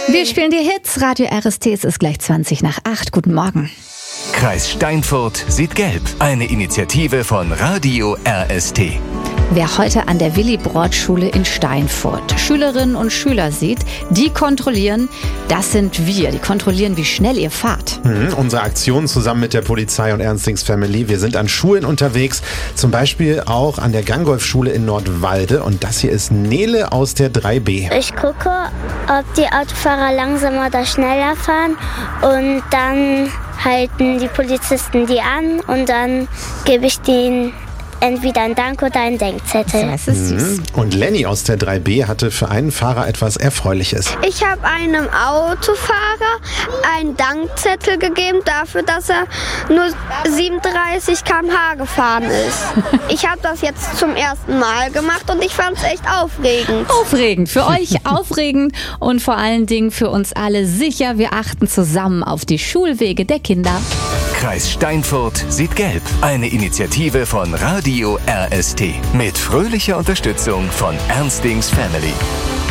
Wir spielen die Hits. Radio RST, es ist gleich 20:20. Guten Morgen. Kreis Steinfurt sieht gelb. Eine Initiative von Radio RST. Wer heute an der Willi-Brodt-Schule in Steinfurt Schülerinnen und Schüler sieht, die kontrollieren, das sind wir. Die kontrollieren, wie schnell ihr fahrt. Unsere Aktion zusammen mit der Polizei und Ernstings Family. Wir sind an Schulen unterwegs, zum Beispiel auch an der Gangolf-Schule in Nordwalde. Und das hier ist Nele aus der 3B. Ich gucke, ob die Autofahrer langsamer oder schneller fahren und dann halten die Polizisten die an und dann gebe ich denen entweder ein Dank oder ein Denkzettel. Das ist süß. Und Lenny aus der 3B hatte für einen Fahrer etwas Erfreuliches. Ich habe einem Autofahrer einen Dankzettel gegeben dafür, dass er nur 37 km/h gefahren ist. Ich habe das jetzt zum ersten Mal gemacht und ich fand es echt aufregend. Aufregend. Für euch aufregend und vor allen Dingen für uns alle sicher. Wir achten zusammen auf die Schulwege der Kinder. Kreis Steinfurt sieht gelb. Eine Initiative von Radio RST. Mit fröhlicher Unterstützung von Ernstings Family.